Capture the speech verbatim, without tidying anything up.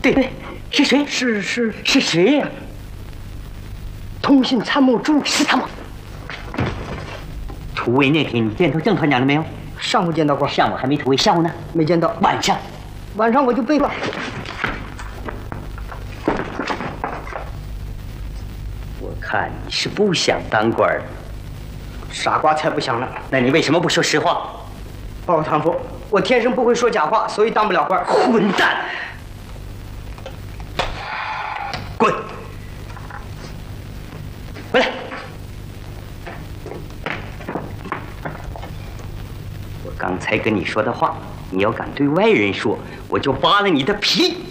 对对，是谁？ 是是是谁呀？ 通信参谋朱是他吗？突围那天你见到郑团长了没有？ 上午见到过， 上午还没突围，下午呢？ 没见到。 晚上， 晚上我就背了。 我看你是不想当官儿。 傻瓜才不想呢。 那你为什么不说实话？ 报告堂副，我天生不会说假话，所以当不了官。 混蛋！滚！回来！我刚才跟你说的话，你要敢对外人说，我就扒了你的皮。